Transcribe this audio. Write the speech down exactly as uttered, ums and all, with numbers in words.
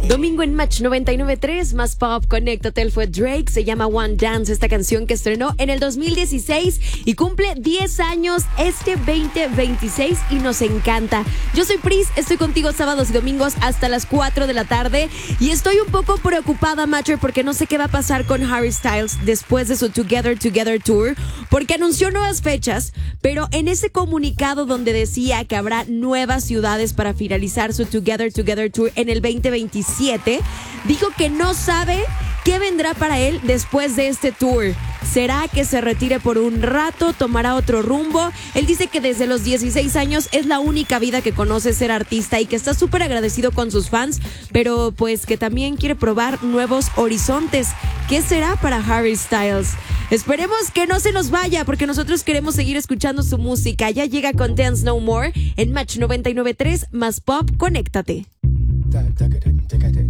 Domingo en Match noventa y nueve punto tres, más pop, conéctate. Él fue Drake, se llama One Dance, esta canción que estrenó en el dos mil dieciséis y cumple diez años este veinte veintiséis y nos encanta. Yo soy Pris, estoy contigo sábados y domingos hasta las cuatro de la tarde y estoy un poco preocupada, Matcher, porque no sé qué va a pasar con Harry Styles después de su Together Together Tour, porque anunció nuevas fechas, pero en ese comunicado donde decía que habrá nuevas ciudades para finalizar su Together Together Tour en el veinte veintisiete, dijo que no sabe qué vendrá para él después de este tour. ¿Será que se retire por un rato? ¿Tomará otro rumbo? Él dice que desde los dieciséis años es la única vida que conoce ser artista y que está súper agradecido con sus fans, pero pues que también quiere probar nuevos horizontes. ¿Qué será para Harry Styles? Esperemos que no se nos vaya, porque nosotros queremos seguir escuchando su música. Ya llega con Dance No More en Match noventa y nueve punto tres, más pop, conéctate.